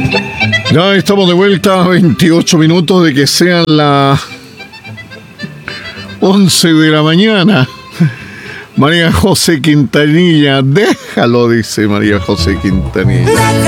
Ya estamos de vuelta, 28 minutos de que sean las 11 de la mañana. María José Quintanilla, déjalo, dice María José Quintanilla.